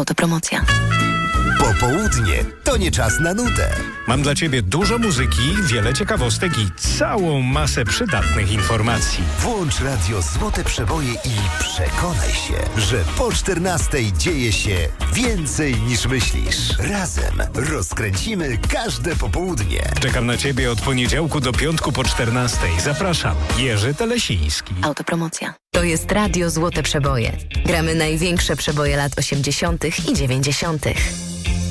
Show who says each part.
Speaker 1: Autopromocja.
Speaker 2: Popołudnie to nie czas na nudę.
Speaker 3: Mam dla Ciebie dużo muzyki, wiele ciekawostek i całą masę przydatnych informacji.
Speaker 2: Włącz radio Złote Przeboje i przekonaj się, że po 14 dzieje się więcej niż myślisz. Razem rozkręcimy każde popołudnie.
Speaker 3: Czekam na Ciebie od poniedziałku do piątku po 14. Zapraszam. Jerzy Telesiński.
Speaker 1: Autopromocja.
Speaker 4: To jest Radio Złote Przeboje. Gramy największe przeboje lat 80. i 90.